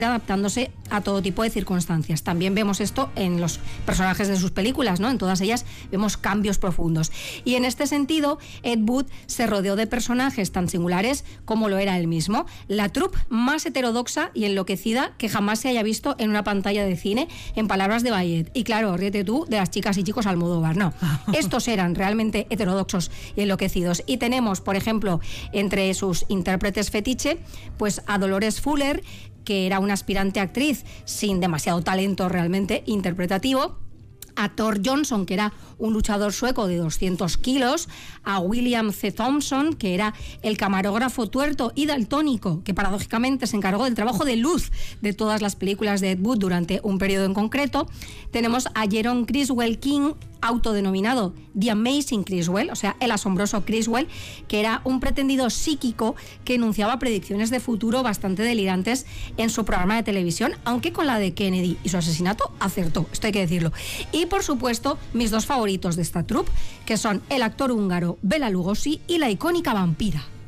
adaptándose a todo tipo de circunstancias. También vemos esto en los personajes de sus películas, ¿no? En todas ellas vemos cambios profundos. Y en este sentido, Ed Wood se rodeó de personajes tan singulares como lo era él mismo. La troupe más heterodoxa y enloquecida que jamás se haya visto en una pantalla de cine, en palabras de Bayet. Y claro, ríete tú de las chicas y chicos Almodóvar. No, estos eran realmente heterodoxos y enloquecidos. Y tenemos, por ejemplo, entre sus intérpretes fetiche, pues a Dolores Fuller, que era una aspirante actriz sin demasiado talento realmente interpretativo, a Thor Johnson, que era un luchador sueco de 200 kilos, a William C. Thompson, que era el camarógrafo tuerto y daltónico, que paradójicamente se encargó del trabajo de luz de todas las películas de Ed Wood durante un periodo en concreto. Tenemos a Jerome Criswell King, autodenominado The Amazing Criswell, o sea, el asombroso Criswell, que era un pretendido psíquico que enunciaba predicciones de futuro bastante delirantes en su programa de televisión, aunque con la de Kennedy y su asesinato acertó, esto hay que decirlo. Y por supuesto, mis dos favoritos de esta troupe, que son el actor húngaro Bela Lugosi y la icónica vampira